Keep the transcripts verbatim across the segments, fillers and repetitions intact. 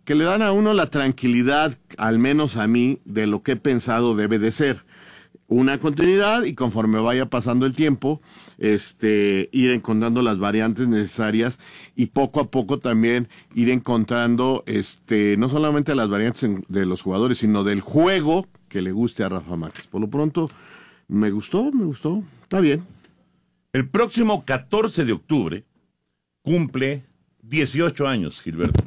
que le dan a uno la tranquilidad, al menos a mí, de lo que he pensado debe de ser. Una continuidad y conforme vaya pasando el tiempo, este, ir encontrando las variantes necesarias y poco a poco también ir encontrando, este, no solamente las variantes de los jugadores, sino del juego que le guste a Rafa Márquez. Por lo pronto, me gustó, me gustó, está bien. El próximo catorce de octubre cumple dieciocho años, Gilberto.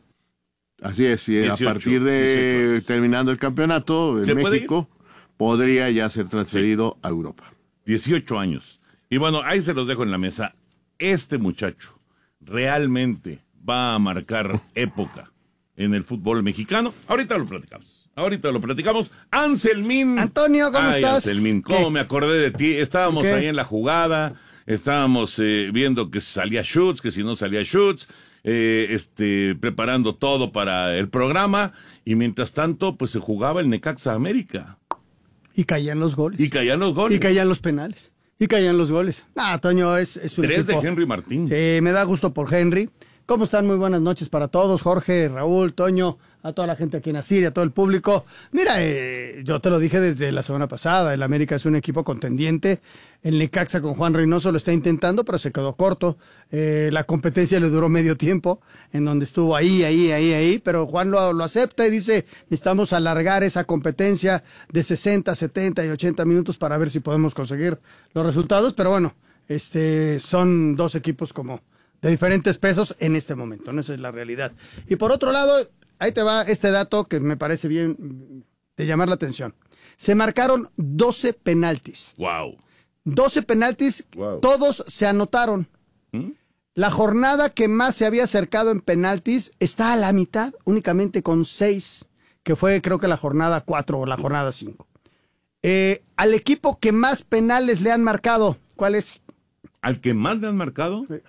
Así es, y dieciocho, a partir de terminando el campeonato en México, podría ya ser transferido sí. a Europa. dieciocho años. Y bueno, ahí se los dejo en la mesa. Este muchacho realmente va a marcar época en el fútbol mexicano. Ahorita lo platicamos. Ahorita lo platicamos. Anselmín. Antonio, ¿cómo Ay, estás? Anselmín, cómo ¿Qué? me acordé de ti. Estábamos ¿Qué? ahí en la jugada. Estábamos eh, viendo que salía shoots, que si no salía shoots. Eh, este, preparando todo para el programa. Y mientras tanto, pues se jugaba el Necaxa América. Y caían los goles. Y caían los goles. Y caían los penales. Y caían los goles. Ah, Toño, es, es un Tres equipo. de Henry Martín. Sí, me da gusto por Henry. ¿Cómo están? Muy buenas noches para todos. Jorge, Raúl, Toño, a toda la gente aquí en Asiria, a todo el público. Mira, eh, yo te lo dije desde la semana pasada. El América es un equipo contendiente. El Necaxa con Juan Reynoso lo está intentando, pero se quedó corto. Eh, la competencia le duró medio tiempo, en donde estuvo ahí, ahí, ahí, ahí. Pero Juan lo, lo acepta y dice, necesitamos alargar esa competencia de sesenta, setenta y ochenta minutos para ver si podemos conseguir los resultados. Pero bueno, este, son dos equipos como de diferentes pesos en este momento, ¿no? Esa es la realidad. Y por otro lado, ahí te va este dato que me parece bien de llamar la atención. Se marcaron doce penaltis. Wow. doce penaltis, wow. Todos se anotaron. ¿Mm? La jornada que más se había acercado en penaltis está a la mitad, únicamente con seis, que fue creo que la jornada cuatro o la jornada cinco. Eh, al equipo que más penales le han marcado, ¿cuál es? ¿Al que más le han marcado? Sí.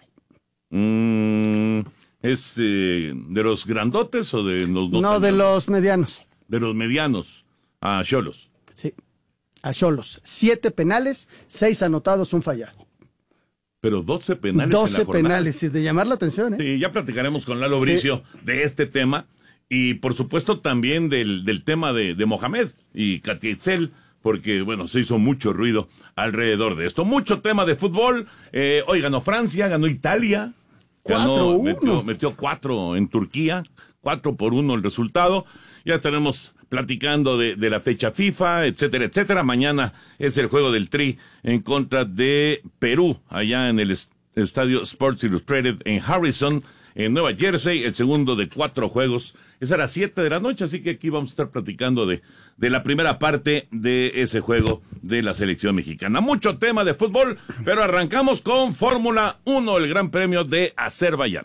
Mm, ¿Es eh, de los grandotes o de los dos? No, años? De los medianos. De los medianos, a Xolos. Sí, a Xolos. Siete penales, seis anotados, un fallado. Pero doce penales doce en la jornada. penales, es de llamar la atención, ¿eh? Sí, ya platicaremos con Lalo Bricio sí. de este tema y por supuesto también del, del tema de, de Mohamed y Katia Itzel, porque, bueno, se hizo mucho ruido alrededor de esto. Mucho tema de fútbol. Eh, hoy ganó Francia, ganó Italia. Ganó, metió, metió cuatro en Turquía. Cuatro por uno el resultado. Ya estaremos platicando de, de la fecha FIFA, etcétera, etcétera. Mañana es el juego del Tri en contra de Perú, allá en el est- estadio Sports Illustrated en Harrison, en Nueva Jersey, el segundo de cuatro juegos. Es a las siete de la noche, así que aquí vamos a estar platicando de, de la primera parte de ese juego de la selección mexicana. Mucho tema de fútbol, pero arrancamos con Fórmula uno, el Gran Premio de Azerbaiyán.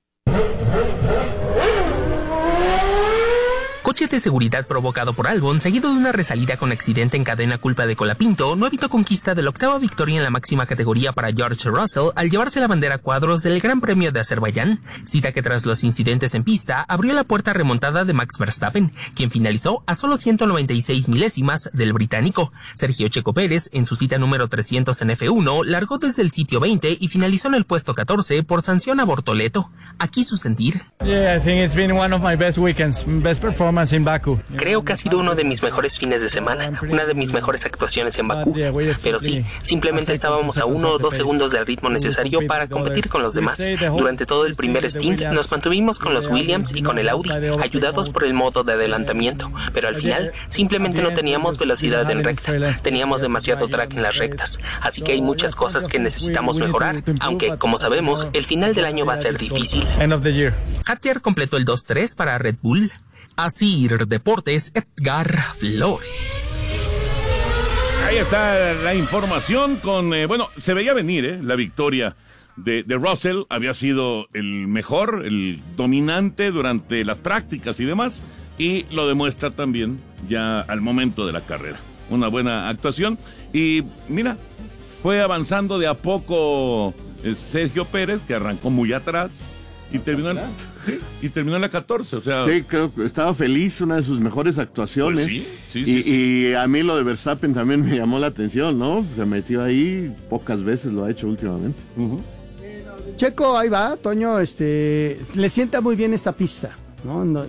Coche de seguridad provocado por Albon, seguido de una resalida con accidente en cadena culpa de Colapinto, no evitó conquista de la octava victoria en la máxima categoría para George Russell al llevarse la bandera a cuadros del Gran Premio de Azerbaiyán, cita que tras los incidentes en pista abrió la puerta remontada de Max Verstappen, quien finalizó a solo ciento noventa y seis milésimas del británico. Sergio Checo Pérez, en su cita número trescientos en F uno, largó desde el sitio veinte y finalizó en el puesto catorce por sanción a Bortoleto. Aquí su sentir. Yeah, I think it's been one of my best weekends, best performance in Baku. Creo que ha sido uno de mis mejores fines de semana, una de mis mejores actuaciones en Bakú. Pero sí, simplemente estábamos a uno o dos segundos del ritmo necesario para competir con los demás. Durante todo el primer stint nos mantuvimos con los Williams y con el Audi, ayudados por el modo de adelantamiento, pero al final simplemente no teníamos velocidad en recta, teníamos demasiado track en las rectas, así que hay muchas cosas que necesitamos mejorar, aunque, como sabemos, el final del año va a ser difícil. Hatcher completó el dos tres para Red Bull. Asir Deportes, Edgar Flores. Ahí está la información con, eh, bueno, se veía venir, ¿eh? La victoria de, de Russell. Había sido el mejor, el dominante durante las prácticas y demás, y lo demuestra también ya al momento de la carrera. Una buena actuación, y mira, fue avanzando de a poco eh, Sergio Pérez, que arrancó muy atrás, y terminó en, sí, y terminó en la catorce, o sea... Sí, creo que estaba feliz, una de sus mejores actuaciones. Pues sí, sí, y, sí, sí. Y a mí lo de Verstappen también me llamó la atención, ¿no? Se metió ahí, pocas veces lo ha hecho últimamente. Uh-huh. Checo, ahí va, Toño, este, le sienta muy bien esta pista, ¿no? no